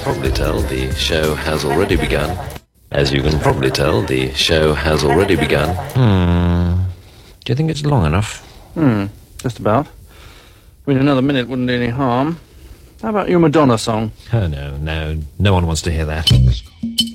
probably tell, the show has already begun. As you can probably tell, the show has already begun. Do you think it's long enough? Just about. I mean, another minute wouldn't do any harm. How about your Madonna song? Oh, no one wants to hear that.